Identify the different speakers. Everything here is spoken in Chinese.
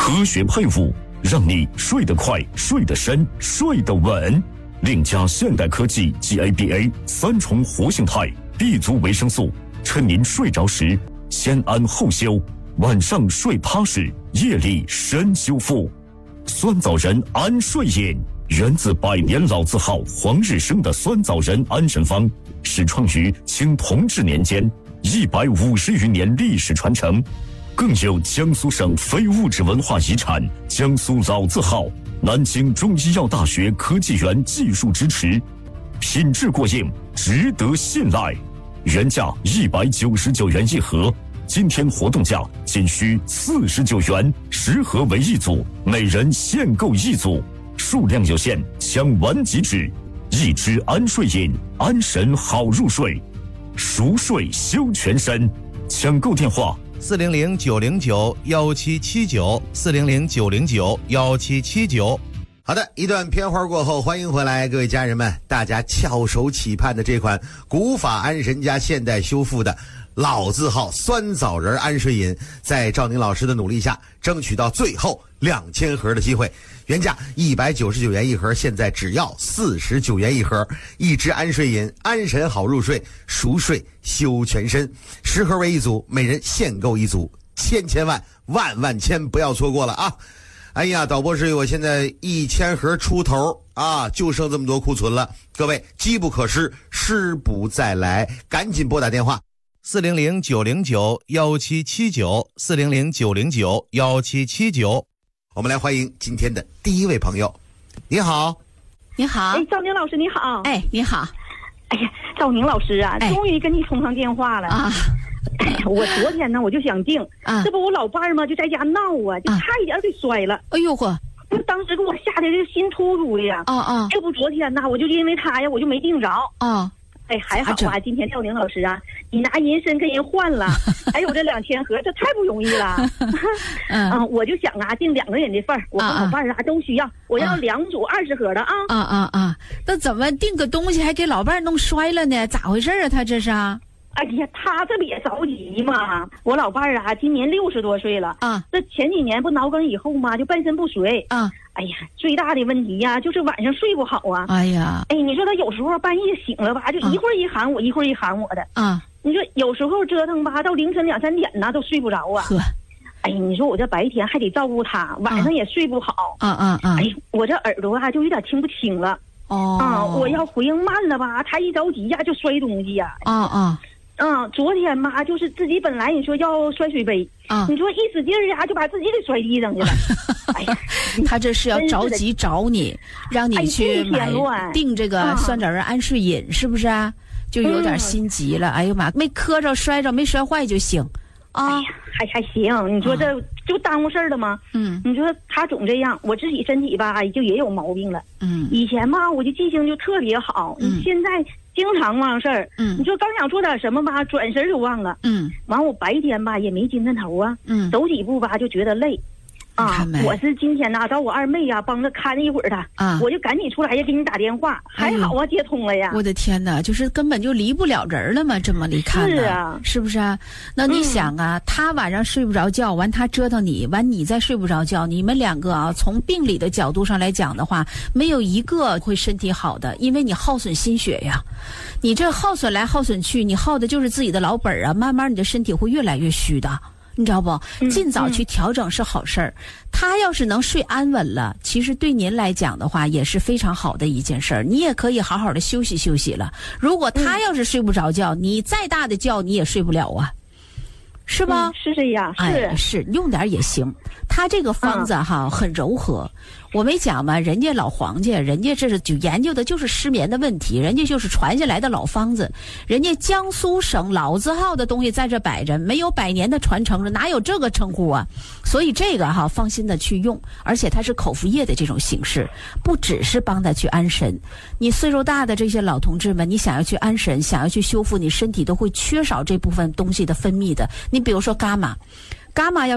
Speaker 1: 科学配伍，让你睡得快、睡得深、睡得稳。另加现代科技 GABA 3重活性肽 B 族维生素，趁您睡着时先安后休，晚上睡踏实，夜里深修复。酸枣仁安睡饮源自100年老字号黄日升的酸枣仁安神方，始创于清同治年间，150余年历史传承，更有江苏省非物质文化遗产江苏老字号南京中医药大学科技园技术支持，品质过硬，值得信赖。原价199元一盒，今天活动价仅需49元，10盒为一组，每人限购一组，数量有限，抢完即止。一支安睡饮，安神好入睡，熟睡修全身。抢购电话
Speaker 2: 400-909-1779，400-909-1779。好的，一段片花过后，欢迎回来，各位家人们，大家翘首企盼的这款古法安神加现代修复的老字号酸枣仁安睡饮，在赵宁老师的努力下，争取到最后2000盒的机会。原价199元一盒，现在只要49元一盒。一支安睡饮，安神好入睡，熟睡修全身，10盒为一组，每人限购一组，千万不要错过了啊！哎呀，导播室我现在1000盒出头啊，就剩这么多库存了。各位机不可失，失不再来，赶紧拨打电话400-909-1779，400-909-1779。我们来欢迎今天的第一位朋友。你好。
Speaker 3: 你好。
Speaker 4: 哎，赵宁老师你好。
Speaker 3: 哎，你好。
Speaker 4: 哎呀，赵宁老师啊，终于跟你通上电话了啊！我昨天呢，我就想定啊，这不我老伴儿嘛，就在家闹啊，就差一点给摔了。
Speaker 3: 哎呦呵！
Speaker 4: 就当时给我吓得这心突突的呀。这不昨天呢，我就因为他呀，我就没定着。哎，还好啊！今天赵宁老师啊，你拿银参跟人换了，还有这2000盒，这太不容易了。我就想啊，订2个人的份儿，我跟老伴儿啊都需要，我要2组20盒的啊。
Speaker 3: 那怎么订个东西还给老伴儿弄摔了呢？咋回事啊？他这是？
Speaker 4: 哎呀，他这不也着急嘛！我老伴儿啊，今年60多岁了啊。这前几年不脑梗以后嘛，就半身不遂啊。哎呀，最大的问题呀，就是晚上睡不好啊。哎呀，你说他有时候半夜醒了吧，就一会儿一喊我，一会儿一喊我的啊。你说有时候折腾吧，到凌晨2、3点呢，都睡不着啊。哎，你说我这白天还得照顾他，晚上也睡不好。哎，我这耳朵啊，就有点听不清了。我要回应慢了吧，他一着急呀，就摔东西呀。昨天嘛，就是自己本来你说要摔水杯你说一使劲儿呀，就把自己给摔地上去了。哎呀，
Speaker 3: 他这是要着急找你，让你去订这个酸枣仁安睡饮，是不是啊？就有点心急了。哎呀妈，没磕着摔着没摔坏就行啊。哎呀，
Speaker 4: 还行，你说这就耽误事儿了吗？你说他总这样，我自己身体吧就也有毛病了。以前嘛我就记性就特别好，现在经常忘事儿。你说刚想做点什么吧，转身就忘了。完我白天吧也没精神头啊。走几步吧就觉得累。我是今天找我二妹呀，帮着看一会儿她我就赶紧出来呀给你打电话，还好啊接通了呀。
Speaker 3: 我的天哪，就是根本就离不了人了嘛，这么离看
Speaker 4: 是啊，
Speaker 3: 是不是啊？那你想啊，他晚上睡不着觉，完他折腾你，完你再睡不着觉，你们2个啊，从病理的角度上来讲的话，没有一个会身体好的，因为你耗损心血呀。你这耗损来耗损去，你耗的就是自己的老本啊，慢慢你的身体会越来越虚的。你知道不？尽早去调整是好事儿。他要是能睡安稳了，其实对您来讲的话也是非常好的一件事儿。你也可以好好的休息休息了。如果他要是睡不着觉，你再大的觉你也睡不了啊，是吧？
Speaker 4: 是这样，
Speaker 3: 是用点也行。他这个方子很柔和。我没讲嘛，人家老黄家，人家这是就研究的就是失眠的问题，人家就是传下来的老方子，人家江苏省老字号的东西在这摆着，没有100年的传承了，哪有这个称呼啊？所以这个放心的去用，而且它是口服液的这种形式，不只是帮他去安神。你岁数大的这些老同志们，你想要去安神，想要去修复，你身体都会缺少这部分东西的分泌的。你比如说伽马要